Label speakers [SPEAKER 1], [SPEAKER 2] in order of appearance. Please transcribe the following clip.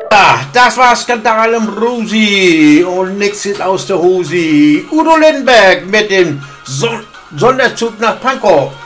[SPEAKER 1] Ja, das war Skandal im Rosi und nix ist aus der Hose. Udo Lindenberg mit dem Sonderzug nach Pankow.